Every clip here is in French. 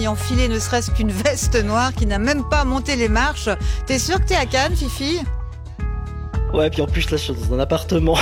y enfiler ne serait-ce qu'une veste noire, qui n'a même pas monté les marches. T'es sûre que t'es à Cannes, Fifi ? Ouais, puis en plus, là, je suis dans un appartement.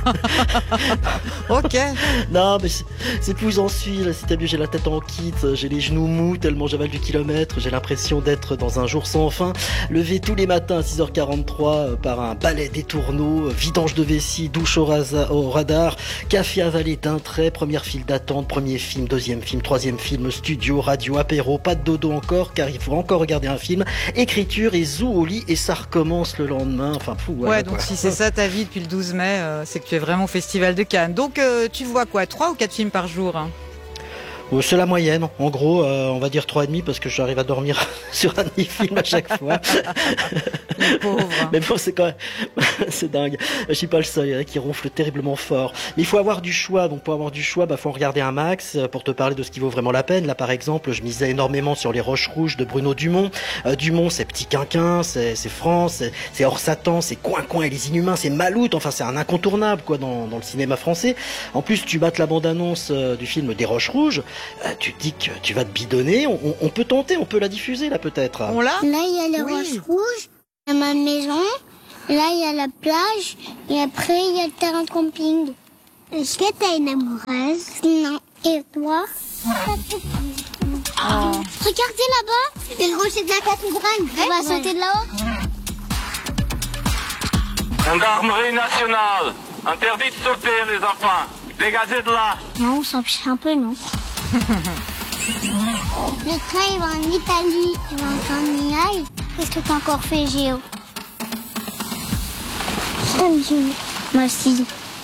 Ok. Non, mais c'est plus où j'en suis. Là, si t'as vu, j'ai la tête en kit, j'ai les genoux mous tellement j'avale du kilomètre. J'ai l'impression d'être dans un jour sans fin. Levé tous les matins à 6h43 par un balai des tourneaux, vidange de vessie, douche au radar, café avalé d'un trait, première file d'attente, premier film, deuxième film, troisième film, studio, radio, apéro, pas de dodo encore, car il faut encore regarder un film, écriture et zou au lit et ça recommence le lendemain. Enfin, fou. Ouais, donc si c'est ça ta vie depuis le 12 mai, c'est que tu es vraiment au Festival de Cannes. Donc tu vois quoi, 3 ou 4 films par jour, hein ? C'est la moyenne. En gros, on va dire 3,5 parce que j'arrive à dormir sur un demi-film à chaque fois. Le pauvre. Mais bon, c'est quand même, c'est dingue. Je suis pas le seul qui ronfle terriblement fort. Mais il faut avoir du choix. Donc pour avoir du choix, faut en regarder un max pour te parler de ce qui vaut vraiment la peine. Là, par exemple, je misais énormément sur Les Roches Rouges de Bruno Dumont. Dumont, c'est Petit Quinquin, c'est France, c'est Hors Satan, c'est Coin et les Inhumains, c'est Maloute. Enfin, c'est un incontournable quoi dans le cinéma français. En plus, tu battes la bande-annonce du film Des Roches Rouges. Tu te dis que tu vas te bidonner, on peut tenter, on peut la diffuser là peut-être. On l'a ? Là il y a les roches rouges, il y a ma maison, là il y a la plage, et après il y a le terrain de camping. Est-ce que t'as une amoureuse ? Non. Et toi ? Regardez là-bas, c'est le rocher de la cathédrale, on va sauter de là-haut. Gendarmerie nationale, interdit de sauter les enfants, dégagez de là. Non, on s'en fiche un peu, non ? Le train il va en Italie, il va en y aille. Qu'est-ce que t'as encore fait, Géo ? J'aime Géo. Moi aussi.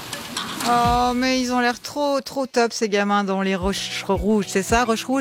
Oh, mais ils ont l'air trop top ces gamins dans Les Roches Rouges, c'est ça, Roches Rouges ?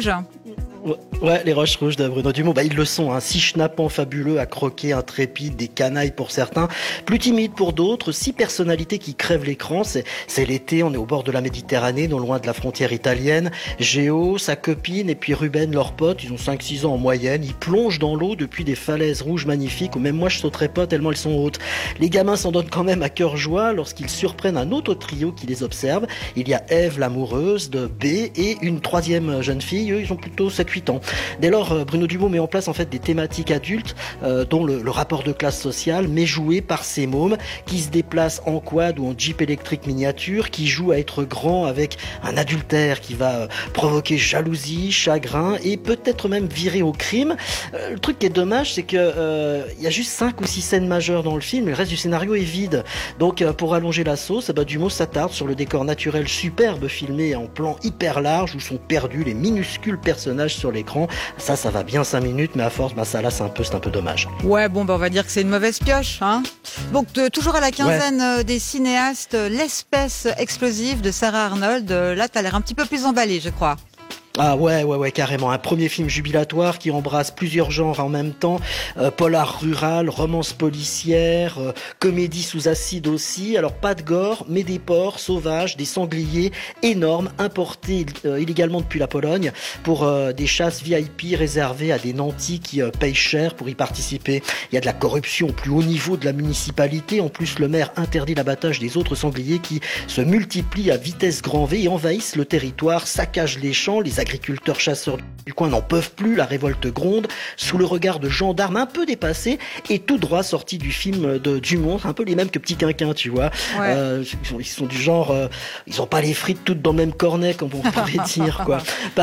Ouais, Les Roches Rouges de Bruno Dumont, ils le sont, si schnappants fabuleux à croquer, intrépides, des canailles pour certains, plus timides pour d'autres, 6 personnalités qui crèvent l'écran, c'est l'été, on est au bord de la Méditerranée, non loin de la frontière italienne, Géo, sa copine et puis Ruben, leur pote, ils ont 5-6 ans en moyenne, ils plongent dans l'eau depuis des falaises rouges magnifiques où même moi je sauterais pas tellement elles sont hautes. Les gamins s'en donnent quand même à cœur joie lorsqu'ils surprennent un autre trio qui les observe, il y a Ève l'amoureuse de B et une 3e jeune fille, eux ils ont plutôt 7-8 ans. Dès lors, Bruno Dumont met en place en fait des thématiques adultes, dont le rapport de classe sociale, mais joué par ces mômes qui se déplacent en quad ou en jeep électrique miniature, qui jouent à être grand avec un adultère qui va provoquer jalousie, chagrin et peut-être même virer au crime. Le truc qui est dommage, c'est que il y a juste 5 ou 6 scènes majeures dans le film, et le reste du scénario est vide. Donc pour allonger la sauce, Dumont s'attarde sur le décor naturel superbe filmé en plan hyper large où sont perdus les minuscules personnages sur l'écran. Ça va bien 5 minutes, mais à force, ça là, c'est un peu dommage. Ouais, bon, on va dire que c'est une mauvaise pioche, hein. Donc, toujours à la quinzaine des cinéastes, L'espèce explosive de Sarah Arnold. Là, t'as l'air un petit peu plus emballé, je crois. Ah ouais, carrément. Un premier film jubilatoire qui embrasse plusieurs genres en même temps. Polar rural, romance policière, comédie sous acide aussi. Alors pas de gore, mais des porcs sauvages, des sangliers énormes, importés illégalement depuis la Pologne pour des chasses VIP réservées à des nantis qui payent cher pour y participer. Il y a de la corruption au plus haut niveau de la municipalité. En plus, le maire interdit l'abattage des autres sangliers qui se multiplient à vitesse grand V et envahissent le territoire, saccagent les champs, les agriculteurs chasseurs du coin n'en peuvent plus, la révolte gronde, sous le regard de gendarmes un peu dépassés et tout droit sortis du film de Dumont, un peu les mêmes que Petit Quinquin, tu vois. Ouais. Ils sont du genre, ils ont pas les frites toutes dans le même cornet, comme on pourrait dire, quoi.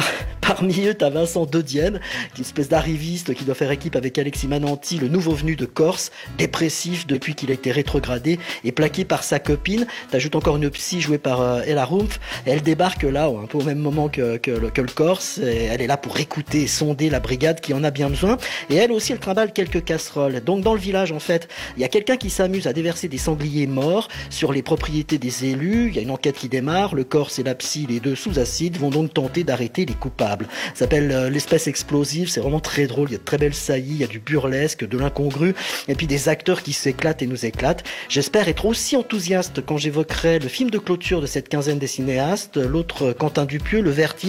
Parmi eux, t'as Vincent Dedienne, qui est une espèce d'arriviste qui doit faire équipe avec Alexis Mananti, le nouveau venu de Corse, dépressif depuis qu'il a été rétrogradé et plaqué par sa copine. T'ajoutes encore une psy jouée par Ella Rumpf, et elle débarque là, un peu au même moment que le Corse, et elle est là pour écouter et sonder la brigade qui en a bien besoin, et elle aussi elle trimballe quelques casseroles. Donc dans le village en fait, il y a quelqu'un qui s'amuse à déverser des sangliers morts sur les propriétés des élus, il y a une enquête qui démarre, le Corse et la psy, les deux sous acide, vont donc tenter d'arrêter les coupables. Ça s'appelle L'espèce explosive, c'est vraiment très drôle, il y a de très belles saillies, il y a du burlesque, de l'incongru, et puis des acteurs qui s'éclatent et nous éclatent. J'espère être aussi enthousiaste quand j'évoquerai le film de clôture de cette quinzaine des cinéastes, l'autre Quentin Dupieux, Le Vertige,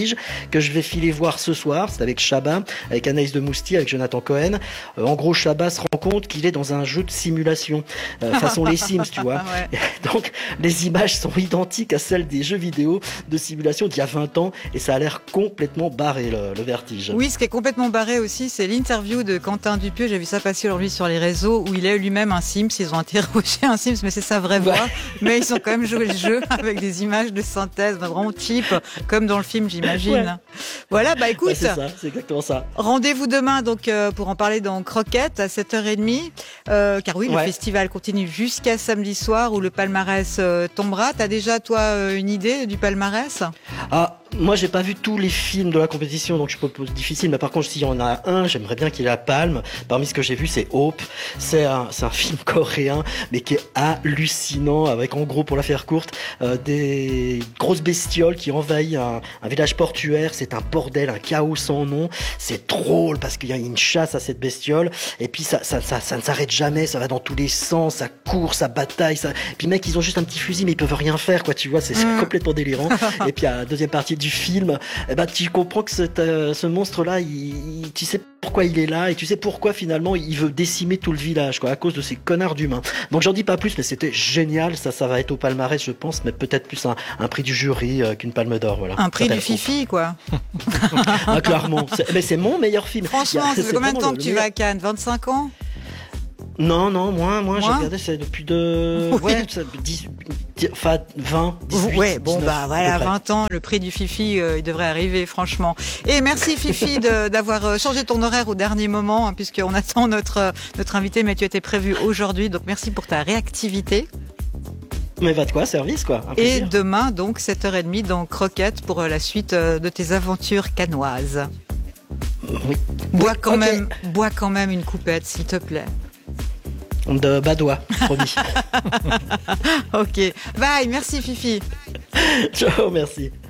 que je vais filer voir ce soir. C'est avec Chabat, avec Anaïs de Moustier, avec Jonathan Cohen. En gros, Chabat se rend compte qu'il est dans un jeu de simulation, façon les Sims, tu vois. Ouais. Donc, les images sont identiques à celles des jeux vidéo de simulation d'il y a 20 ans et ça a l'air complètement barré, le vertige. Oui, ce qui est complètement barré aussi, c'est l'interview de Quentin Dupieux. J'ai vu ça passer aujourd'hui sur les réseaux où il est lui-même un Sims. Ils ont interrogé un Sims, mais c'est sa vraie voix. Mais ils ont quand même joué le jeu avec des images de synthèse vraiment cheap, comme dans le film, j'imagine. Ouais. Voilà, bah écoute. C'est ça, c'est exactement ça. Rendez-vous demain donc pour en parler dans Croquette à 7h30. Car oui, le festival continue jusqu'à samedi soir où le palmarès tombera. T'as déjà, toi, une idée du palmarès ? Moi, j'ai pas vu tous les films de la compétition, donc je propose difficile. Mais par contre, s'il y en a un, j'aimerais bien qu'il ait la palme. Parmi ce que j'ai vu, c'est Hope. C'est un film coréen, mais qui est hallucinant, avec, en gros, pour la faire courte, des grosses bestioles qui envahissent un village portuaire. C'est un bordel, un chaos sans nom. C'est drôle parce qu'il y a une chasse à cette bestiole. Et puis, ça ne s'arrête jamais. Ça va dans tous les sens. Ça court, ça bataille. Et puis, mec, ils ont juste un petit fusil, mais ils peuvent rien faire, quoi. Tu vois, c'est complètement délirant. Et puis, à la deuxième partie du film, tu comprends que ce monstre-là, tu sais pourquoi il est là et tu sais pourquoi finalement il veut décimer tout le village, quoi, à cause de ces connards d'humains. Donc j'en dis pas plus, mais c'était génial. Ça va être au palmarès, je pense, mais peut-être plus un prix du jury qu'une palme d'or. Voilà. Un prix du Fifi, quoi. Clairement. Mais c'est mon meilleur film. Franchement, ça fait combien de temps que tu vas à Cannes ? 25 ans ? Non, moins. J'ai regardé ça depuis 20, 18. Ouais, bon, 19, bah voilà, 20 ans, le prix du Fifi, il devrait arriver, franchement. Et merci Fifi d'avoir changé ton horaire au dernier moment, hein, puisqu'on attend notre invité, mais tu étais prévu aujourd'hui, donc merci pour ta réactivité. Mais va de quoi, service, quoi. Et demain, donc, 7h30 dans Croquette pour la suite de tes aventures cannoises. Oui. Bois quand même une coupette, s'il te plaît. De Badois, promis. Ok. Bye, merci Fifi. Ciao, merci.